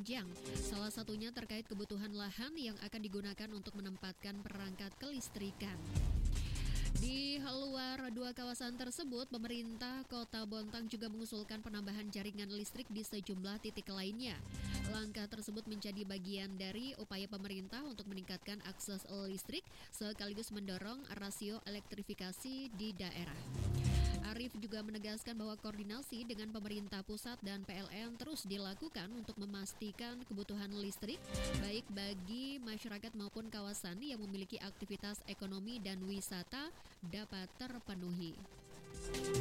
berjenjang. Salah satunya terkait kebutuhan lahan yang akan digunakan untuk menempatkan perangkat kelistrikan. Di luar dua kawasan tersebut, pemerintah Kota Bontang juga mengusulkan penambahan jaringan listrik di sejumlah titik lainnya. Langkah tersebut menjadi bagian dari upaya pemerintah untuk meningkatkan akses listrik sekaligus mendorong rasio elektrifikasi di daerah. Arief juga menegaskan bahwa koordinasi dengan pemerintah pusat dan PLN terus dilakukan untuk memastikan kebutuhan listrik baik bagi masyarakat maupun kawasan yang memiliki aktivitas ekonomi dan wisata dapat terpenuhi.